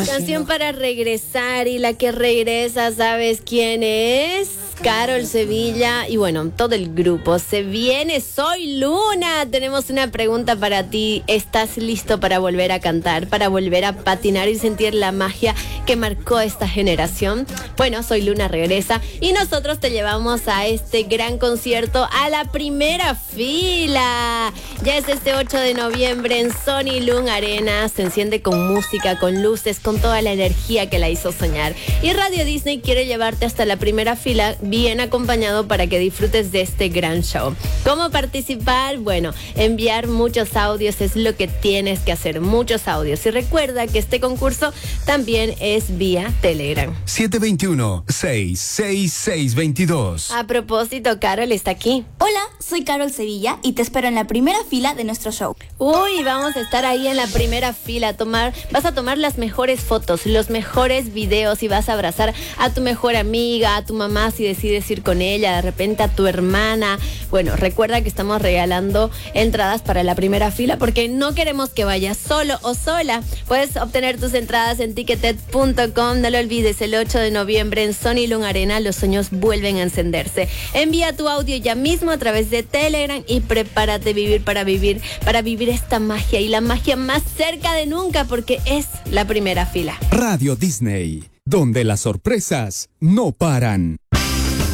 Canción para regresar, y la que regresa, ¿sabes quién es? Carol Sevilla y bueno, todo el grupo. Se viene Soy Luna. Tenemos una pregunta para ti. ¿Estás listo para volver a cantar, para volver a patinar y sentir la magia que marcó esta generación? Bueno, Soy Luna regresa y nosotros te llevamos a este gran concierto a la primera fila. Ya es este 8 de noviembre en Sony Lung Arena. Se enciende con música, con luces, con toda la energía que la hizo soñar. Y Radio Disney quiere llevarte hasta la primera fila bien acompañado para que disfrutes de este gran show. ¿Cómo participar? Bueno, enviar muchos audios es lo que tienes que hacer, muchos audios. Y recuerda que este concurso también es vía Telegram. 721-66622. A propósito, Carol está aquí. Hola, soy Carol Sevilla y te espero en la primera fila de nuestro show. Uy, vamos a estar ahí en la primera fila. Vas a tomar las mejores fotos, los mejores videos y vas a abrazar a tu mejor amiga, a tu mamá si decides ir con ella, de repente a tu hermana. Bueno, recuerda que estamos regalando entradas para la primera fila porque no queremos que vayas solo o sola. Puedes obtener tus entradas en ticketed.com. No lo olvides, el 8 de noviembre en Sony Lung Arena los sueños vuelven a encenderse. Envía tu audio ya mismo a través de Telegram y prepárate para vivir esta magia, y la magia más cerca de nunca porque es la primera fila. Radio Disney, donde las sorpresas no paran.